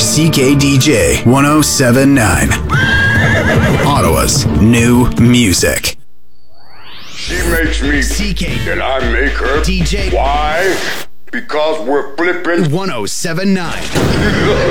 CKDJ 1079. Ottawa's new music. She makes me CK. and I make her. DJ. Why? Because we're flipping 1079.